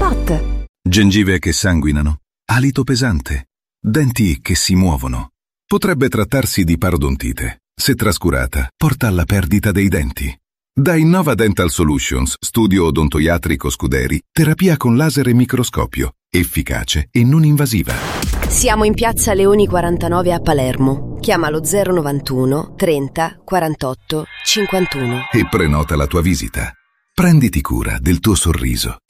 Hot. Gengive che sanguinano, alito pesante, denti che si muovono. Potrebbe trattarsi di parodontite. Se trascurata, porta alla perdita dei denti. Da Innova Dental Solutions, studio odontoiatrico Scuderi, terapia con laser e microscopio, efficace e non invasiva. Siamo in piazza Leoni 49 a Palermo. Chiamalo 091 30 48 51 e prenota la tua visita. Prenditi cura del tuo sorriso.